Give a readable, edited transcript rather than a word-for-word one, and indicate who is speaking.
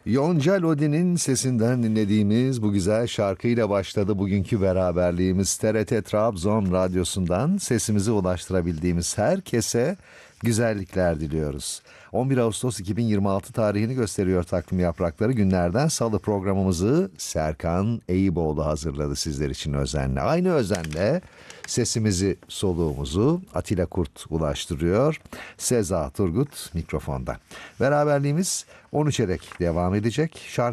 Speaker 1: Yonca Lodi'nin sesinden dinlediğimiz bu güzel şarkıyla başladı bugünkü beraberliğimiz. TRT Trabzon Radyosu'ndan sesimizi ulaştırabildiğimiz herkese güzellikler diliyoruz. 11 Ağustos 2026 tarihini gösteriyor takvim yaprakları. Günlerden Salı programımızı Serkan Eyüboğlu hazırladı sizler için özenle. Aynı özenle sesimizi, soluğumuzu Atilla Kurt ulaştırıyor. Seza Turgut mikrofonda. Beraberliğimiz 13'e dek devam edecek. Şarkı